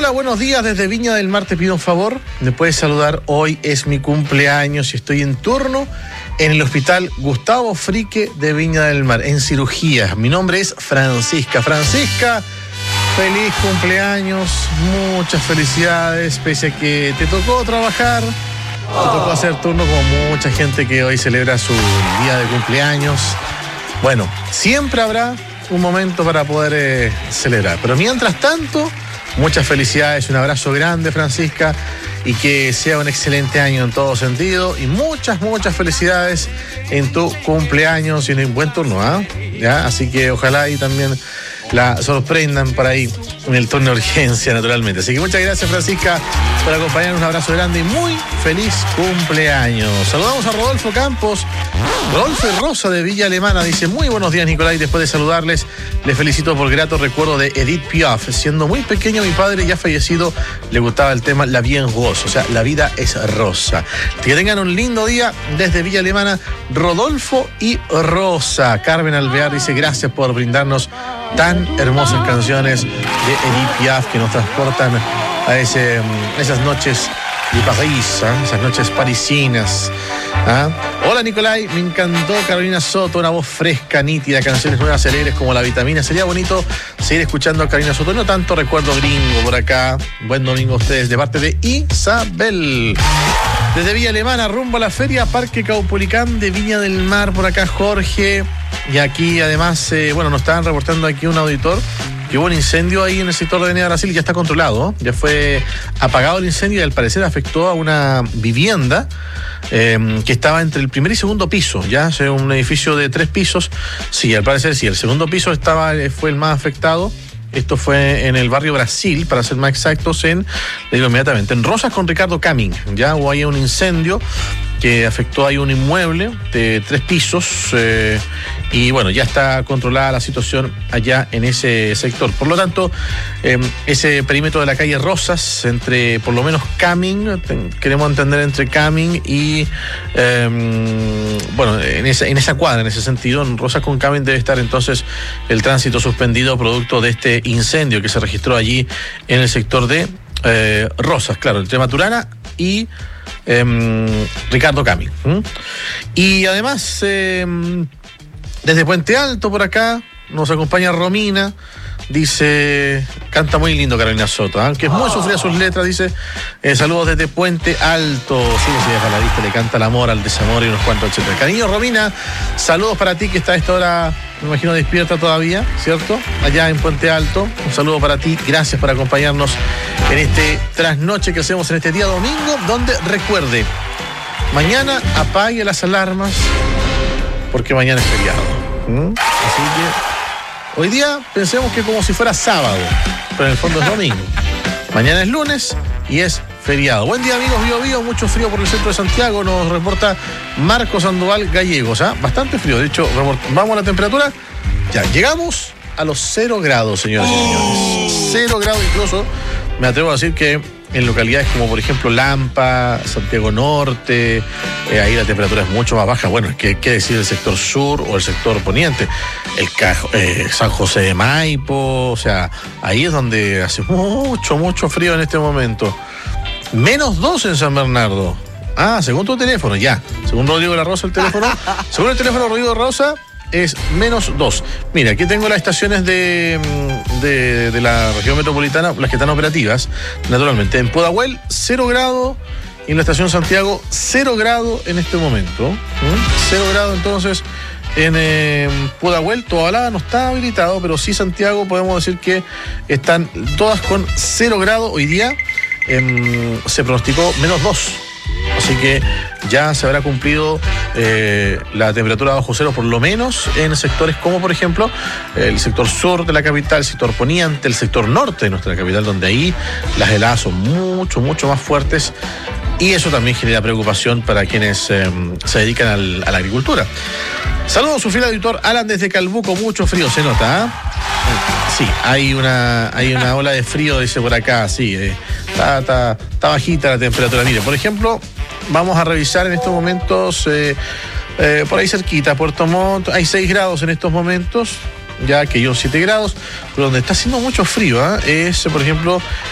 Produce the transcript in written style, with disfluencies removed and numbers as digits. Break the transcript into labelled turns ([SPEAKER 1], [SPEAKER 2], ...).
[SPEAKER 1] Hola, buenos días desde Viña del Mar. Te pido un favor, me puedes saludar. Hoy es mi cumpleaños y estoy en turno en el Hospital Gustavo Frique de Viña del Mar, en cirugía. Mi nombre es Francisca. Francisca, feliz cumpleaños, muchas felicidades, pese a que te tocó trabajar, te tocó hacer turno como mucha gente que hoy celebra su día de cumpleaños. Bueno, siempre habrá un momento para poder celebrar, pero mientras tanto, muchas felicidades, un abrazo grande, Francisca, y que sea un excelente año en todo sentido, y muchas felicidades en tu cumpleaños y en un buen turno, ¿ya? Así que ojalá y también la sorprendan por ahí en el turno de urgencia, naturalmente. Así que muchas gracias, Francisca, por acompañarnos. Un abrazo grande y muy feliz cumpleaños. Saludamos a Rodolfo Campos. Rodolfo Rosa de Villa Alemana dice: muy buenos días, Nicolás. Después de saludarles, les felicito por grato recuerdo de Edith Piaf. Siendo muy pequeño, mi padre, ya fallecido, le gustaba el tema La Vie en Rose, o sea, la vida es rosa. Que tengan un lindo día desde Villa Alemana, Rodolfo y Rosa. Carmen Alvear dice: gracias por brindarnos tan hermosas canciones de Edith Piaf que nos transportan a esas noches de París, esas noches parisinas. Hola, Nicolai, me encantó Carolina Soto, una voz fresca, nítida, canciones nuevas, alegres como La Vitamina. Sería bonito seguir escuchando a Carolina Soto, no tanto recuerdo gringo por acá. Buen domingo a ustedes, de parte de Isabel. Desde Villa Alemana, rumbo a la feria Parque Caupolicán de Viña del Mar, por acá Jorge. Y aquí además, nos estaban reportando aquí un auditor que hubo un incendio ahí en el sector de Avenida Brasil y ya está controlado, ya fue apagado el incendio y al parecer afectó a una vivienda que estaba entre el primer y segundo piso, ya, o sea, un edificio de 3 pisos, sí, al parecer sí, el segundo piso fue el más afectado. Esto fue en el barrio Brasil, para ser más exactos, le digo inmediatamente, en Rosas con Ricardo Camin. Ya hubo ahí un incendio que afectó ahí un inmueble de 3 pisos y bueno, ya está controlada la situación allá en ese sector. Por lo tanto, ese perímetro de la calle Rosas, entre por lo menos Camin, queremos entender entre Camin y en esa cuadra, en ese sentido, en Rosas con Camin debe estar entonces el tránsito suspendido producto de este incendio que se registró allí en el sector de Rosas, claro, entre Maturana y Ricardo Camin. Y además, desde Puente Alto por acá nos acompaña Romina. Dice, canta muy lindo Carolina Soto, que es muy sufrida sus letras. Dice, saludos desde Puente Alto. Sí, es baladista, le canta el amor al desamor y unos cuantos, etcétera. Cariño, Romina, saludos para ti que está a esta hora, me imagino despierta todavía, ¿cierto? Allá en Puente Alto. Un saludo para ti, gracias por acompañarnos en este trasnoche que hacemos en este día domingo, donde recuerde, mañana apague las alarmas porque mañana es feriado. Así que hoy día pensemos que como si fuera sábado, pero en el fondo es domingo. Mañana es lunes y es feriado. Buen día, amigos. Bio, mucho frío por el centro de Santiago, nos reporta Marcos Sandoval Gallegos. Bastante frío, de hecho, vamos a la temperatura. Ya, llegamos a los 0 grados, señoras y señores. 0 grados incluso, me atrevo a decir que en localidades como por ejemplo Lampa, Santiago Norte, ahí la temperatura es mucho más baja. Bueno, ¿qué decir del sector sur o el sector poniente? San José de Maipo, o sea, ahí es donde hace mucho frío en este momento. -2 en San Bernardo. Según tu teléfono, ya. Según Rodrigo de la Rosa, el teléfono. Según el teléfono de Rodrigo de la Rosa, es -2. Mira, aquí tengo las estaciones de la región metropolitana, las que están operativas, naturalmente. En Pudahuel, 0 grados. Y en la estación Santiago, 0 grados en este momento. 0 grados, entonces, en Pudahuel. Tobalaba no está habilitado, pero sí Santiago, podemos decir que están todas con 0 grados. Hoy día se pronosticó -2. Así que ya se habrá cumplido la temperatura bajo cero, por lo menos en sectores como, por ejemplo, el sector sur de la capital, el sector poniente, el sector norte de nuestra capital, donde ahí las heladas son mucho más fuertes. Y eso también genera preocupación para quienes se dedican a la agricultura. Saludos, su fiel auditor Alan desde Calbuco. Mucho frío se nota, Sí, hay una ola de frío, dice por acá. Sí, está bajita la temperatura. Mire, por ejemplo, vamos a revisar en estos momentos por ahí cerquita, Puerto Montt, hay 6 grados en estos momentos, ya que yo 7 grados, pero donde está haciendo mucho frío, es, por ejemplo,